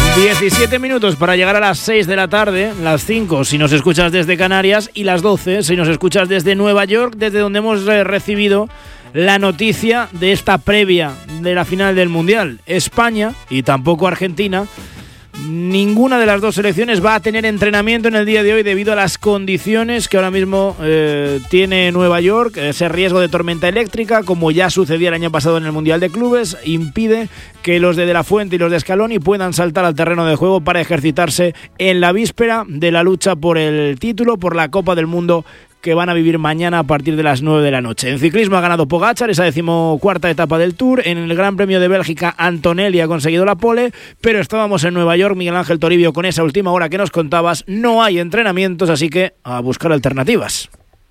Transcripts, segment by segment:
17 minutos para llegar a las 6 de la tarde, las 5 si nos escuchas desde Canarias y las 12 si nos escuchas desde Nueva York, desde donde hemos recibido la noticia de esta previa de la final del Mundial. España y tampoco Argentina, ninguna de las dos selecciones va a tener entrenamiento en el día de hoy debido a las condiciones que ahora mismo tiene Nueva York. Ese riesgo de tormenta eléctrica, como ya sucedía el año pasado en el Mundial de Clubes, impide que los de la Fuente y los de Scaloni puedan saltar al terreno de juego para ejercitarse en la víspera de la lucha por el título, por la Copa del Mundo, que van a vivir mañana a partir de las 9 de la noche. En ciclismo ha ganado Pogačar, esa 14ª etapa del Tour. En el Gran Premio de Bélgica, Antonelli ha conseguido la pole, pero estábamos en Nueva York, Miguel Ángel Toribio, con esa última hora que nos contabas. No hay entrenamientos, así que a buscar alternativas.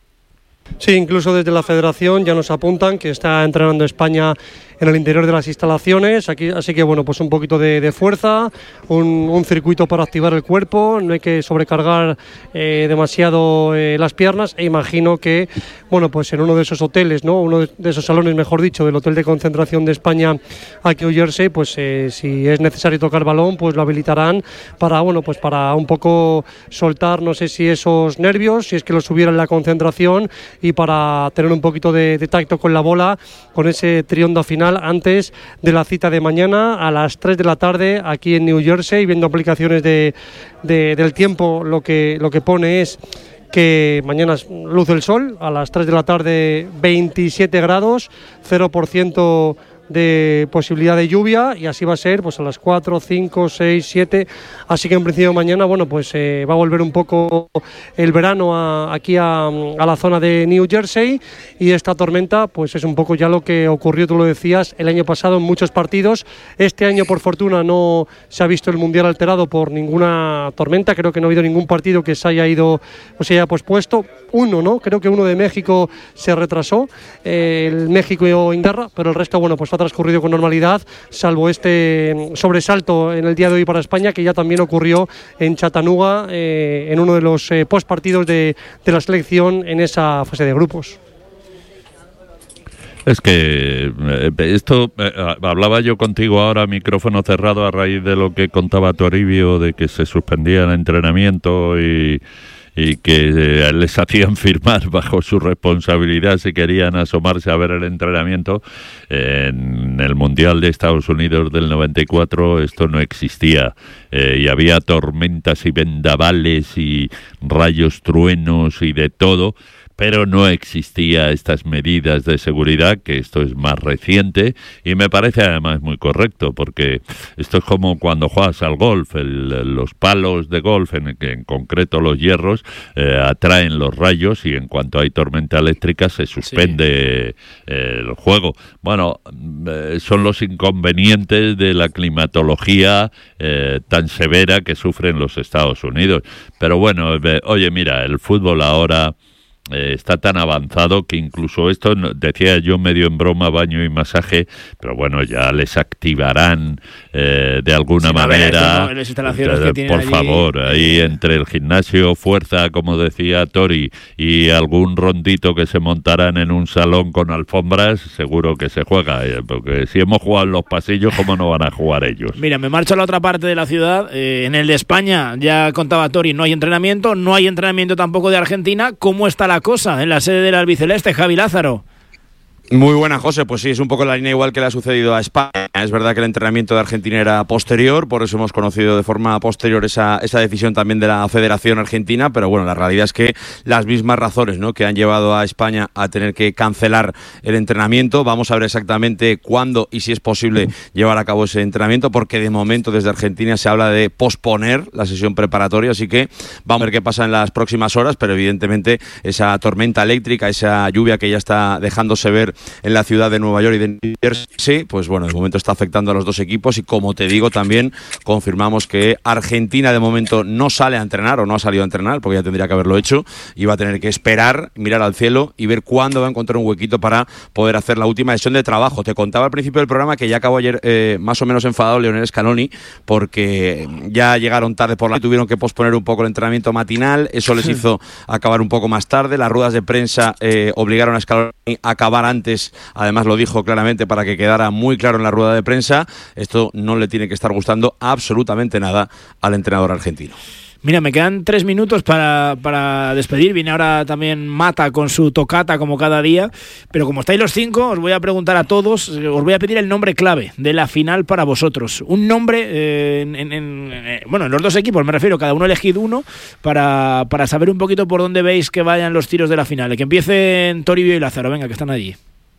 Sí, incluso desde la Federación ya nos apuntan que está entrenando España en el interior de las instalaciones, aquí, así que bueno, pues un poquito de fuerza, un circuito para activar el cuerpo, no hay que sobrecargar demasiado las piernas, e imagino que bueno, pues en uno de esos hoteles, ¿no? Uno de esos salones, mejor dicho, del hotel de concentración de España aquí en New Jersey, pues si es necesario tocar balón, pues lo habilitarán para, bueno, pues para un poco soltar, no sé si esos nervios, si es que los hubiera en la concentración, y para tener un poquito de tacto con la bola, con ese triondo final antes de la cita de mañana a las 3 de la tarde aquí en New Jersey. Viendo aplicaciones del tiempo, lo que pone es que mañana luce el sol a las 3 de la tarde, 27 grados, 0% de posibilidad de lluvia, y así va a ser pues a las 4, 5, 6, 7, así que en principio mañana, bueno, pues va a volver un poco el verano aquí a la zona de New Jersey, y esta tormenta pues es un poco ya lo que ocurrió, tú lo decías, el año pasado en muchos partidos. Este año, por fortuna, no se ha visto el Mundial alterado por ninguna tormenta. Creo que no ha habido ningún partido que se haya ido o se haya pospuesto. Uno, ¿no? Creo que uno de México se retrasó, el México y Inglaterra, pero el resto, bueno, pues ha transcurrido con normalidad, salvo este sobresalto en el día de hoy para España, que ya también ocurrió en Chattanooga, en uno de los postpartidos de la selección en esa fase de grupos. Es que esto, hablaba yo contigo ahora, micrófono cerrado, a raíz de lo que contaba Toribio, de que se suspendía el entrenamiento y que les hacían firmar bajo su responsabilidad si querían asomarse a ver el entrenamiento. En el Mundial de Estados Unidos del 94 esto no existía, y había tormentas y vendavales y rayos, truenos y de todo, pero no existía estas medidas de seguridad, que esto es más reciente, y me parece además muy correcto, porque esto es como cuando juegas al golf, los palos de golf, en concreto los hierros, atraen los rayos, y en cuanto hay tormenta eléctrica se suspende el juego. Bueno, son los inconvenientes de la climatología tan severa que sufren los Estados Unidos. Pero bueno, oye, mira, el fútbol ahora está tan avanzado que incluso esto, decía yo medio en broma, baño y masaje, pero bueno, ya les activarán de alguna manera, ver, las instalaciones que tienen por allí, favor, ahí entre el gimnasio, fuerza, como decía Tori, y algún rondito que se montarán en un salón con alfombras, seguro que se juega, porque si hemos jugado en los pasillos, ¿cómo no van a jugar ellos? Mira, me marcho a la otra parte de la ciudad, en el de España, ya contaba Tori, no hay entrenamiento tampoco de Argentina. ¿Cómo está la cosa en la sede del albiceleste, Javi Lázaro? Muy buena, José. Pues sí, es un poco la línea igual que le ha sucedido a España. Es verdad que el entrenamiento de Argentina era posterior, por eso hemos conocido de forma posterior esa decisión también de la Federación Argentina, pero bueno, la realidad es que las mismas razones, ¿no?, que han llevado a España a tener que cancelar el entrenamiento. Vamos a ver exactamente cuándo y si es posible llevar a cabo ese entrenamiento, porque de momento desde Argentina se habla de posponer la sesión preparatoria, así que vamos a ver qué pasa en las próximas horas, pero evidentemente esa tormenta eléctrica, esa lluvia que ya está dejándose ver en la ciudad de Nueva York y de New Jersey, pues bueno, de momento está afectando a los dos equipos, y como te digo, también confirmamos que Argentina de momento no sale a entrenar, o no ha salido a entrenar, porque ya tendría que haberlo hecho, y va a tener que esperar, mirar al cielo y ver cuándo va a encontrar un huequito para poder hacer la última sesión de trabajo. Te contaba al principio del programa que ya acabó ayer más o menos enfadado Lionel Scaloni, porque ya llegaron tarde por la... tuvieron que posponer un poco el entrenamiento matinal, eso les hizo acabar un poco más tarde. Las ruedas de prensa obligaron a Scaloni a acabar antes, además lo dijo claramente para que quedara muy claro en la rueda de de prensa, esto no le tiene que estar gustando absolutamente nada al entrenador argentino. Mira, me quedan 3 minutos para despedir. Viene ahora también Mata con su tocata como cada día. Pero como estáis los 5, os voy a preguntar a todos, os voy a pedir el nombre clave de la final para vosotros. Un nombre, en los dos equipos me refiero, cada uno elegid uno para saber un poquito por dónde veis que vayan los tiros de la final. Que empiecen Toribio y Lázaro, venga, que están allí.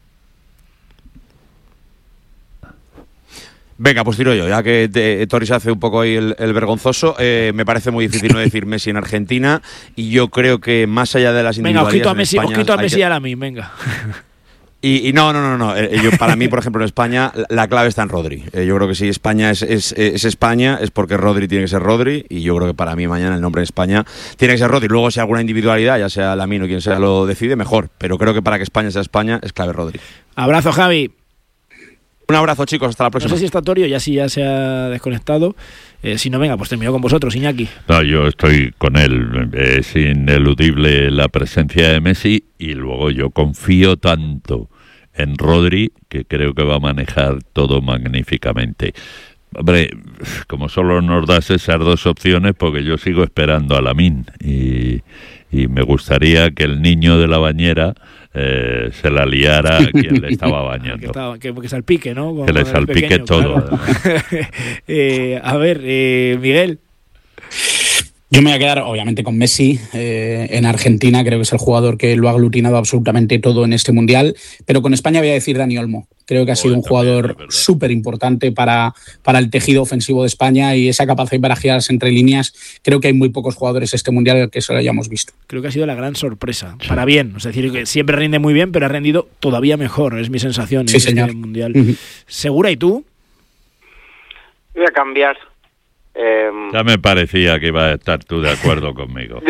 Venga, pues tiro yo, ya que Toris hace un poco ahí el vergonzoso. Me parece muy difícil no decir Messi en Argentina, y yo creo que más allá de las individualidades... Venga, ojito a Messi y a Lamine, venga. Y no. Para mí, por ejemplo, en España, la clave está en Rodri. Yo creo que si España es España, es porque Rodri tiene que ser Rodri, y yo creo que para mí mañana el nombre en España tiene que ser Rodri. Luego, si alguna individualidad, ya sea Lamine o quien sea, lo decide, mejor. Pero creo que para que España sea España, es clave Rodri. Abrazo, Javi. Un abrazo, chicos, hasta la próxima. No sé si está Torio, ya se ha desconectado. Si no, venga, pues termino con vosotros, Iñaki. No, yo estoy con él. Es ineludible la presencia de Messi, y luego yo confío tanto en Rodri que creo que va a manejar todo magníficamente. Hombre, como solo nos das esas dos opciones, porque yo sigo esperando a Lamine, y me gustaría que el niño de la bañera se la liara a quien le estaba bañando. que salpique, ¿no? Que le salpique pequeño, todo. Claro. A ver, Miguel. Yo me voy a quedar, obviamente, con Messi. En Argentina creo que es el jugador que lo ha aglutinado absolutamente todo en este Mundial. Pero con España voy a decir Dani Olmo. Creo que ha sido un jugador súper importante para el tejido ofensivo de España, y esa capacidad para girarse entre líneas. Creo que hay muy pocos jugadores este Mundial que eso lo hayamos visto. Creo que ha sido la gran sorpresa. Sí. Para bien. Es decir, que siempre rinde muy bien, pero ha rendido todavía mejor. Es mi sensación en este Mundial. ¿Segura? ¿Y tú? Voy a cambiar. Ya me parecía que ibas a estar tú de acuerdo conmigo.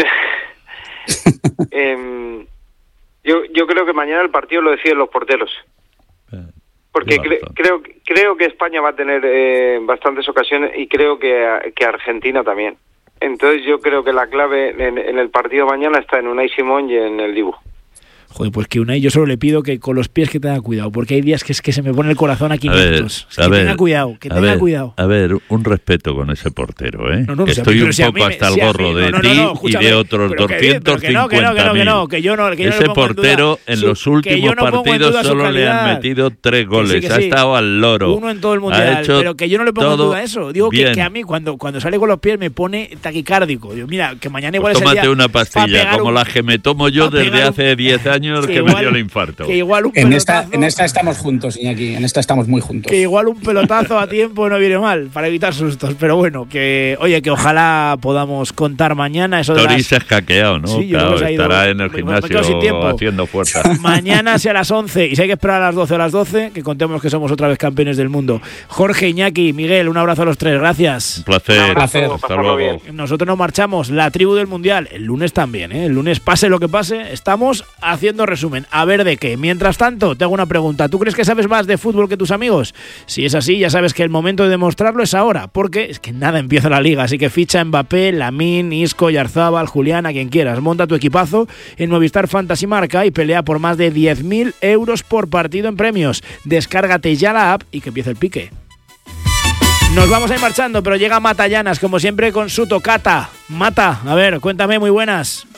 Yo creo que mañana el partido lo deciden los porteros, porque creo que España va a tener bastantes ocasiones, y creo que Argentina también. Entonces yo creo que la clave en el partido mañana está en Unai Simón y en el Dibu. Joder, pues que Unai, yo solo le pido que con los pies que tenga cuidado, porque hay días que es que se me pone el corazón a 500. Tenga cuidado, tenga cuidado. A ver, un respeto con ese portero, ¿eh? No, que estoy un poco hasta el gorro de ti y de otros 250.000. Que yo no ese portero en los últimos partidos solo le han metido 3 goles. Sí. Ha estado al loro. Uno en todo el Mundial, pero que yo no le pongo en duda eso. Digo que a mí cuando sale con los pies me pone taquicárdico. Digo, mira, que mañana igual pues es el día. Tómate una pastilla, como la que me tomo yo desde hace 10 años. Que me dio el infarto. Que igual un en esta estamos juntos, Iñaki. En esta estamos muy juntos. Que igual un pelotazo a tiempo no viene mal, para evitar sustos. Pero bueno, que ojalá podamos contar mañana eso de Tori se ha escaqueado, ¿no? Sí, claro, estará en el gimnasio haciendo fuerza. Mañana sea a las 11, y si hay que esperar a las 12 o a las 12, que contemos que somos otra vez campeones del mundo. Jorge, Iñaki, Miguel, un abrazo a los 3. Gracias. Un placer. Hasta luego. Bien. Nosotros nos marchamos. La tribu del Mundial. El lunes también, ¿eh? El lunes, pase lo que pase, estamos haciendo resumen. A ver de qué. Mientras tanto, te hago una pregunta. ¿Tú crees que sabes más de fútbol que tus amigos? Si es así, ya sabes que el momento de demostrarlo es ahora, porque es que nada empieza la liga. Así que ficha Mbappé, Lamine, Isco, Yarzábal, Julián, a quien quieras. Monta tu equipazo en Movistar Fantasy Marca y pelea por más de 10.000 euros por partido en premios. Descárgate ya la app y que empiece el pique. Nos vamos a ir marchando, pero llega Mata Llanas, como siempre, con su tocata. Mata, a ver, cuéntame, muy buenas.